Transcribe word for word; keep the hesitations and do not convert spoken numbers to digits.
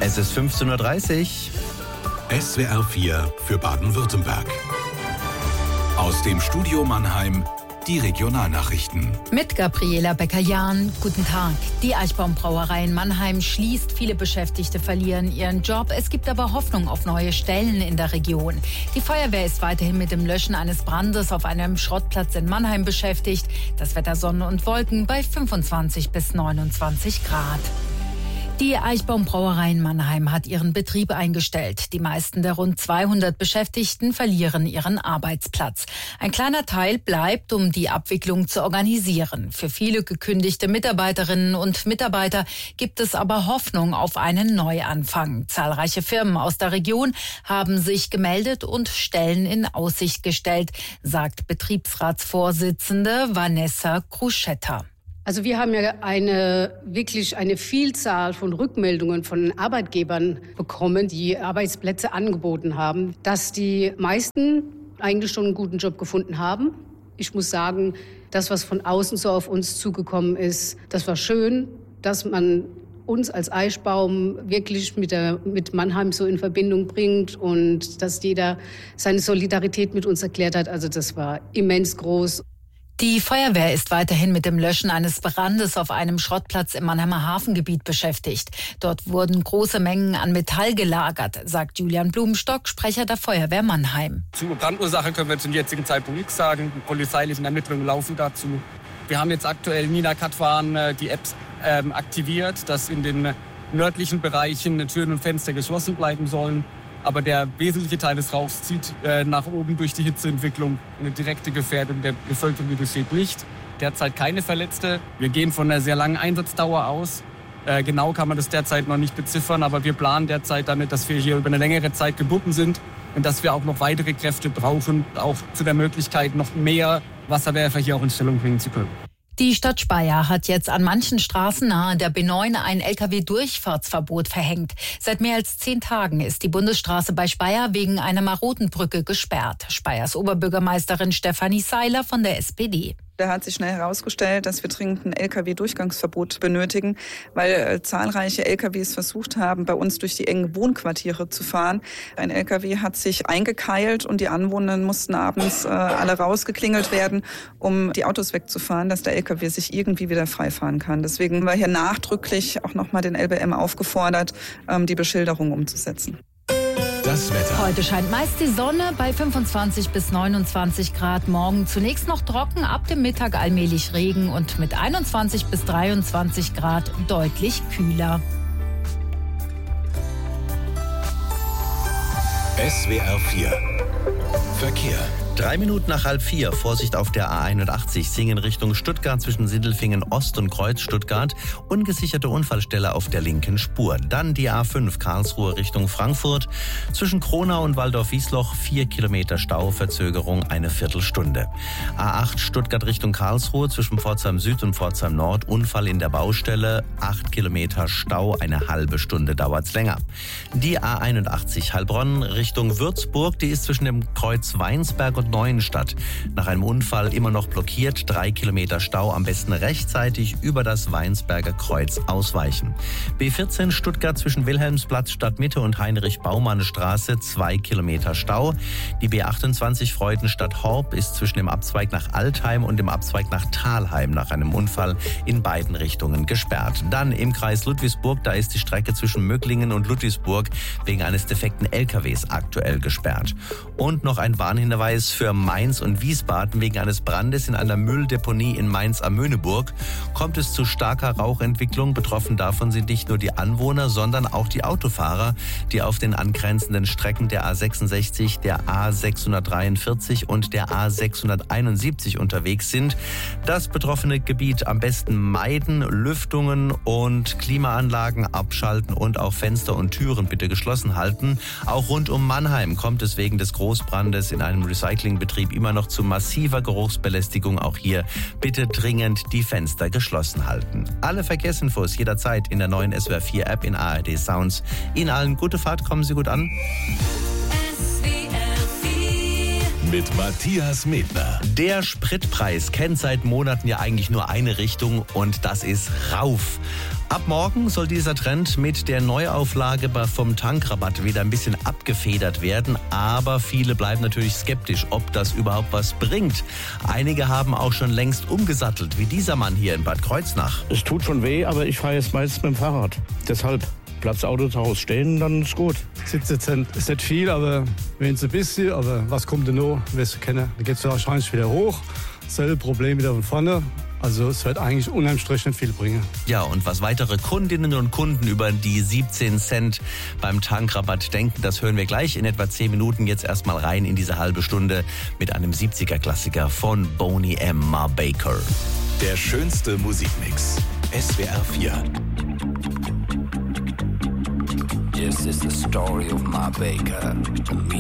Es ist fünfzehn Uhr dreißig. S W R vier für Baden-Württemberg. Aus dem Studio Mannheim die Regionalnachrichten. Mit Gabriela Becker-Jahn. Guten Tag. Die Eichbaum-Brauerei in Mannheim schließt. Viele Beschäftigte verlieren ihren Job. Es gibt aber Hoffnung auf neue Stellen in der Region. Die Feuerwehr ist weiterhin mit dem Löschen eines Brandes auf einem Schrottplatz in Mannheim beschäftigt. Das Wetter Sonne und Wolken bei fünfundzwanzig bis neunundzwanzig Grad. Die Eichbaum-Brauerei in Mannheim hat ihren Betrieb eingestellt. Die meisten der rund zweihundert Beschäftigten verlieren ihren Arbeitsplatz. Ein kleiner Teil bleibt, um die Abwicklung zu organisieren. Für viele gekündigte Mitarbeiterinnen und Mitarbeiter gibt es aber Hoffnung auf einen Neuanfang. Zahlreiche Firmen aus der Region haben sich gemeldet und Stellen in Aussicht gestellt, sagt Betriebsratsvorsitzende Vanessa Kruschetta. Also wir haben ja eine wirklich eine Vielzahl von Rückmeldungen von Arbeitgebern bekommen, die Arbeitsplätze angeboten haben, dass die meisten eigentlich schon einen guten Job gefunden haben. Ich muss sagen, das, was von außen so auf uns zugekommen ist, das war schön, dass man uns als Eichbaum wirklich mit, der, mit Mannheim so in Verbindung bringt und dass jeder seine Solidarität mit uns erklärt hat. Also das war immens groß. Die Feuerwehr ist weiterhin mit dem Löschen eines Brandes auf einem Schrottplatz im Mannheimer Hafengebiet beschäftigt. Dort wurden große Mengen an Metall gelagert, sagt Julian Blumenstock, Sprecher der Feuerwehr Mannheim. Zur Brandursache können wir zum jetzigen Zeitpunkt nichts sagen. Die polizeilichen Ermittlungen laufen dazu. Wir haben jetzt aktuell Nina Katwan die Apps ähm, aktiviert, dass in den nördlichen Bereichen Türen und Fenster geschlossen bleiben sollen. Aber der wesentliche Teil des Rauchs zieht äh, nach oben durch die Hitzeentwicklung. Eine direkte Gefährdung der Bevölkerung, wie das steht, nicht. Derzeit keine Verletzte. Wir gehen von einer sehr langen Einsatzdauer aus. Äh, genau kann man das derzeit noch nicht beziffern, aber wir planen derzeit damit, dass wir hier über eine längere Zeit gebunden sind und dass wir auch noch weitere Kräfte brauchen, auch zu der Möglichkeit, noch mehr Wasserwerfer hier auch in Stellung bringen zu können. Die Stadt Speyer hat jetzt an manchen Straßen nahe der B neun ein L K W-Durchfahrtsverbot verhängt. Seit mehr als zehn Tagen ist die Bundesstraße bei Speyer wegen einer maroden Brücke gesperrt. Speyers Oberbürgermeisterin Stefanie Seiler von der S P D. Da hat sich schnell herausgestellt, dass wir dringend ein L K W-Durchgangsverbot benötigen, weil äh, zahlreiche L K Ws versucht haben, bei uns durch die engen Wohnquartiere zu fahren. Ein L K W hat sich eingekeilt und die Anwohner mussten abends äh, alle rausgeklingelt werden, um die Autos wegzufahren, dass der L K W sich irgendwie wieder freifahren kann. Deswegen haben wir hier nachdrücklich auch nochmal den L B M aufgefordert, ähm, die Beschilderung umzusetzen. Das Wetter. Heute scheint meist die Sonne bei fünfundzwanzig bis neunundzwanzig Grad. Morgen zunächst noch trocken, ab dem Mittag allmählich Regen und mit einundzwanzig bis dreiundzwanzig Grad deutlich kühler. S W R vier Verkehr. Drei Minuten nach halb vier. Vorsicht auf der A einundachtzig. Singen Richtung Stuttgart zwischen Sindelfingen Ost und Kreuz Stuttgart. Ungesicherte Unfallstelle auf der linken Spur. Dann die A fünf Karlsruhe Richtung Frankfurt. Zwischen Kronau und Waldorf-Wiesloch vier Kilometer Stau. Verzögerung eine Viertelstunde. A acht Stuttgart Richtung Karlsruhe zwischen Pforzheim Süd und Pforzheim Nord. Unfall in der Baustelle. acht Kilometer Stau. Eine halbe Stunde dauert's länger. Die A einundachtzig Heilbronn Richtung Würzburg. Die ist zwischen dem Kreuz Weinsberg und Neuenstadt. Nach einem Unfall immer noch blockiert, drei Kilometer Stau, am besten rechtzeitig über das Weinsberger Kreuz ausweichen. B vierzehn Stuttgart zwischen Wilhelmsplatz Stadtmitte und Heinrich-Baumann-Straße, zwei Kilometer Stau. Die B achtundzwanzig Freudenstadt-Horb ist zwischen dem Abzweig nach Altheim und dem Abzweig nach Thalheim nach einem Unfall in beiden Richtungen gesperrt. Dann im Kreis Ludwigsburg, da ist die Strecke zwischen Möglingen und Ludwigsburg wegen eines defekten L K Ws aktuell gesperrt. Und noch ein Warnhinweis für Mainz und Wiesbaden. Wegen eines Brandes in einer Mülldeponie in Mainz am Möhneburg kommt es zu starker Rauchentwicklung. Betroffen davon sind nicht nur die Anwohner, sondern auch die Autofahrer, die auf den angrenzenden Strecken der A sechsundsechzig, der A sechshundertdreiundvierzig und der A sechshunderteinundsiebzig unterwegs sind. Das betroffene Gebiet am besten meiden, Lüftungen und Klimaanlagen abschalten und auch Fenster und Türen bitte geschlossen halten. Auch rund um Mannheim kommt es wegen des Großbrandes in einem Recyclingbetrieb immer noch zu massiver Geruchsbelästigung. Auch hier bitte dringend die Fenster geschlossen halten. Alle Verkehrsinfos jederzeit in der neuen S W R vier App in A R D Sounds. Ihnen allen gute Fahrt, kommen Sie gut an. mit Matthias Medner. Der Spritpreis kennt seit Monaten ja eigentlich nur eine Richtung und das ist rauf. Ab morgen soll dieser Trend mit der Neuauflage vom Tankrabatt wieder ein bisschen abgefedert werden, aber viele bleiben natürlich skeptisch, ob das überhaupt was bringt. Einige haben auch schon längst umgesattelt, wie dieser Mann hier in Bad Kreuznach. Es tut schon weh, aber ich fahre jetzt meistens mit dem Fahrrad. Deshalb bleibt das Auto zu Hause stehen, dann ist gut. siebzehn Cent ist nicht viel, aber wenn es ein bisschen, aber was kommt denn noch, wirst du kennen. Dann geht es wahrscheinlich wieder hoch, selbe Problem wieder von vorne. Also es wird eigentlich unterm Strich nicht viel bringen. Ja, und was weitere Kundinnen und Kunden über die siebzehn Cent beim Tankrabatt denken, das hören wir gleich in etwa zehn Minuten. Jetzt erstmal rein in diese halbe Stunde mit einem siebziger-Klassiker von Boney M. Ma Baker. Der schönste Musikmix. S W R vier. This is the story of Ma Baker.